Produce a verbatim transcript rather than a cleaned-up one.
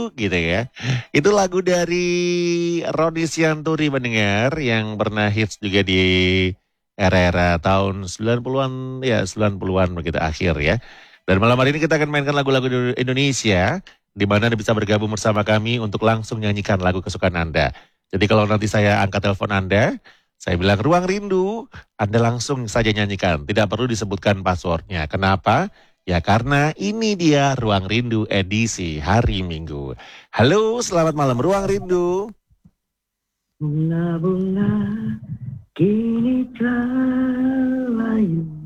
gitu ya. Itu lagu dari Roni Sianturi mendengar yang pernah hits juga di era-era tahun sembilan puluhan ya sembilan puluhan begitu akhir ya. Dan malam hari ini kita akan mainkan lagu-lagu Indonesia di mana Anda bisa bergabung bersama kami untuk langsung nyanyikan lagu kesukaan Anda. Jadi kalau nanti saya angkat telepon Anda, saya bilang ruang rindu, Anda langsung saja nyanyikan. Tidak perlu disebutkan passwordnya. Kenapa? Ya karena ini dia Ruang Rindu edisi hari Minggu. Halo, selamat malam Ruang Rindu. Bunga-bunga kini telah layu.